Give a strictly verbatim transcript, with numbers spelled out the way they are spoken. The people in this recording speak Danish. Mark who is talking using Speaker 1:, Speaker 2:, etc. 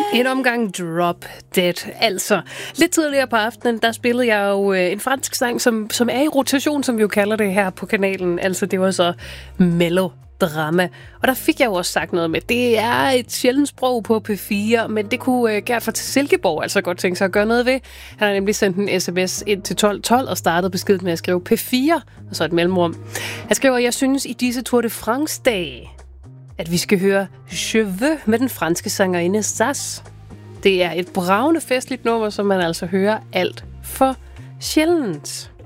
Speaker 1: En omgang Drop Dead. Altså, lidt tidligere på aftenen, der spillede jeg jo øh, en fransk sang, som, som er i rotation, som vi jo kalder det her på kanalen. Altså, det var så melodrama. Og der fik jeg jo også sagt noget med, det er et sjældent sprog på P fire, men det kunne øh, Gert fra Silkeborg altså godt tænke sig at gøre noget ved. Han har nemlig sendt en sms ind til tolv tolv og startede beskeden med at skrive P fire, og så et mellemrum. Han skriver, jeg synes i disse Tour de France-dage, at vi skal høre Je veux med den franske sangerinde Sass. Det er et bravende festligt nummer, som man altså hører alt for sjældent.